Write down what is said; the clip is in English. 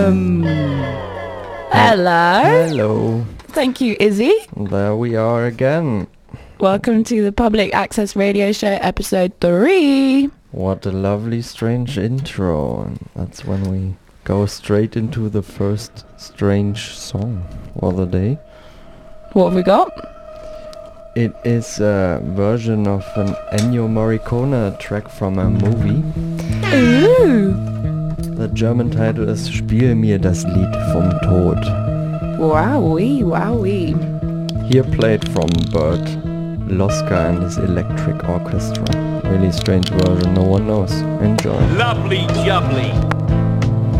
Hello. Hello. Thank you, Izzy. There we are again. Welcome to the Public Access Radio Show, episode 3. What a lovely, strange intro. And that's when we go straight into the first strange song of the day. What have we got? It is a version of an Ennio Morricone track from a movie. Ooh. The German title is Spiel mir das Lied vom Tod. Wowee, wowee. Here played from Bert Loska and his electric orchestra. Really strange version, no one knows. Enjoy. Lovely jubbly.